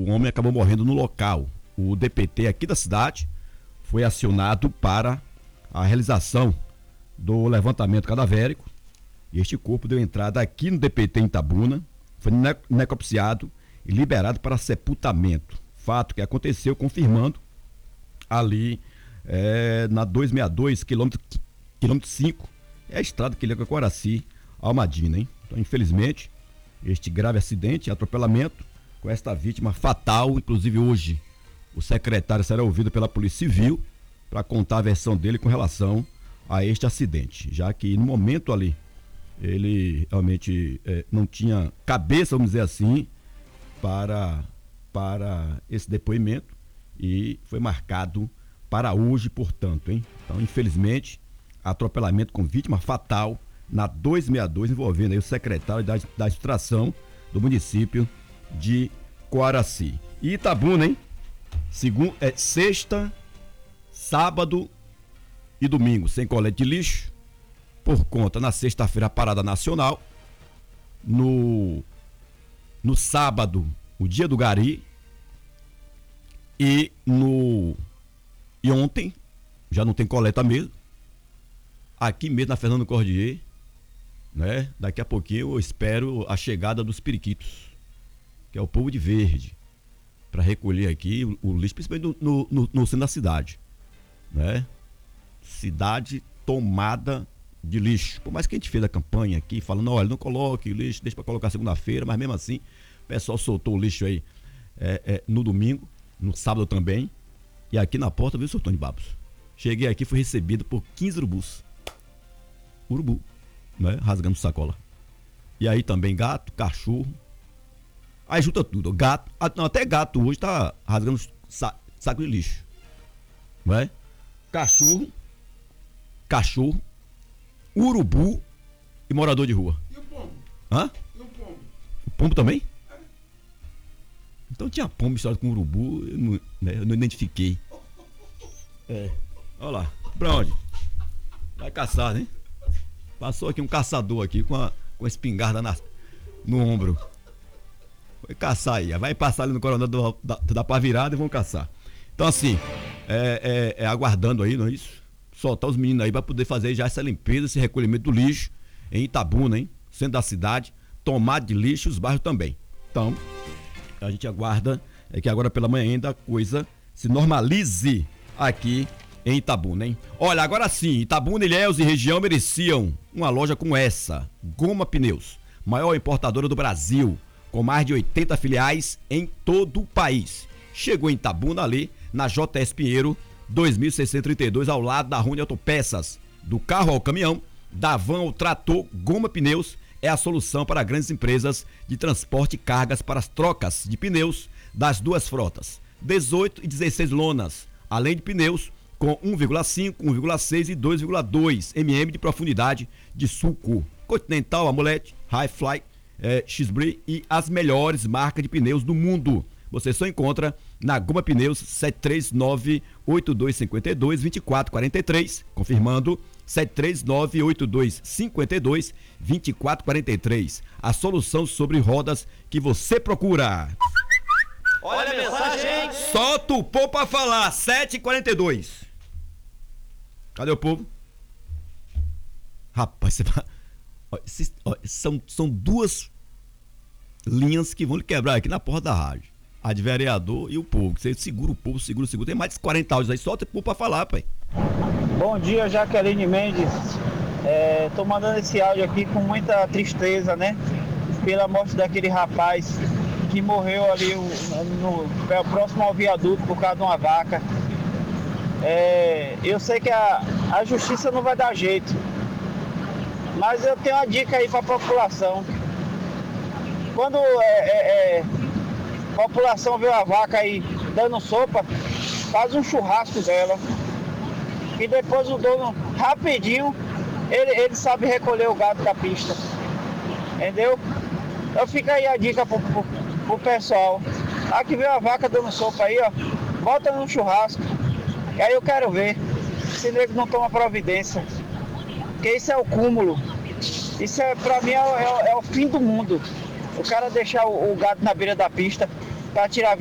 homem acabou morrendo no local. O DPT aqui da cidade foi acionado para a realização do levantamento cadavérico. E este corpo deu entrada aqui no DPT em Itabuna, foi necropsiado e liberado para sepultamento. Fato que aconteceu confirmando ali na 262, quilômetro 5, é a estrada que liga Coraci a Almadina, hein? Então, infelizmente, este grave acidente, atropelamento, com esta vítima fatal. Inclusive hoje o secretário será ouvido pela Polícia Civil para contar a versão dele com relação a este acidente, já que no momento ali ele realmente não tinha cabeça, vamos dizer assim, para esse depoimento, e foi marcado para hoje, portanto, hein? Então, infelizmente, atropelamento com vítima fatal na 262, envolvendo aí o secretário da administração do município de Coaraci. E Itabuna, hein? Sexta, sábado e domingo sem coleta de lixo, por conta na sexta-feira a parada nacional, no sábado o dia do gari, e ontem já não tem coleta mesmo, aqui mesmo na Fernando Cordier, né? Daqui a pouquinho eu espero a chegada dos periquitos, que é o povo de verde, para recolher aqui o lixo, principalmente no centro da cidade, né? Cidade tomada de lixo. Por mais que a gente fez a campanha aqui falando, olha, não coloque lixo, deixa para colocar segunda-feira, mas mesmo assim o pessoal soltou o lixo aí no domingo, no sábado também, e aqui na porta veio o Sr. Tony Babos. Cheguei aqui, fui recebido por 15 urubu, né? Rasgando sacola. E aí também gato, cachorro, aí junta tudo, gato, até gato hoje tá rasgando saco de lixo, não é? Cachorro, urubu e morador de rua. E o pombo? Hã? E o pombo? O pombo também? Então tinha pombo misturado com urubu, eu não identifiquei. Olha lá, pra onde? Vai caçar, né? Passou aqui um caçador aqui com a espingarda no ombro. Foi caçar aí, vai passar ali no coronel da pá virada e vão caçar. Então assim, aguardando aí, não é isso? Soltar os meninos aí para poder fazer já essa limpeza, esse recolhimento do lixo em Itabuna, hein? Centro da cidade, tomada de lixo e os bairros também. Então, a gente aguarda que agora pela manhã ainda a coisa se normalize aqui em Itabuna, hein? Olha, agora sim, Itabuna, Ilhéus e região mereciam uma loja como essa, Goma Pneus, maior importadora do Brasil, com mais de 80 filiais em todo o país. Chegou em Itabuna ali, na JS Pinheiro, 2632, ao lado da Rune Autopeças. Do carro ao caminhão, da van ao trator, Goma Pneus é a solução para grandes empresas de transporte e cargas para as trocas de pneus das duas frotas. 18 e 16 lonas, além de pneus com 1,5, 1,6 e 2,2 mm de profundidade de sulco. Continental, Amulete, Highfly, X-Bray e as melhores marcas de pneus do mundo. Você só encontra na Goma Pneus 739-8252-2443, confirmando 739-8252-2443. A solução sobre rodas que você procura. Olha a mensagem! Solta o povo pra falar, 7h42. Cadê o povo? Rapaz, você vai... São duas linhas que vão lhe quebrar aqui na porta da rádio. A de vereador e o povo. Você segura o povo, segura. Tem mais de 40 áudios aí, solta o povo pra falar, pai. Bom dia, Jaqueline Mendes. Tô mandando esse áudio aqui com muita tristeza, né? Pela morte daquele rapaz que morreu ali próximo ao viaduto por causa de uma vaca. Eu sei que a justiça não vai dar jeito, mas eu tenho uma dica aí pra população. Quando a população vê a vaca aí dando sopa, faz um churrasco dela. E depois o dono, rapidinho, ele sabe recolher o gado da pista. Entendeu? Então fica aí a dica pro pessoal. Aqui vê a vaca dando sopa aí, ó. Bota no churrasco. E aí eu quero ver se nego não toma providência. Porque isso é o cúmulo. Isso pra mim é o fim do mundo. O cara deixar o gado na beira da pista para tirar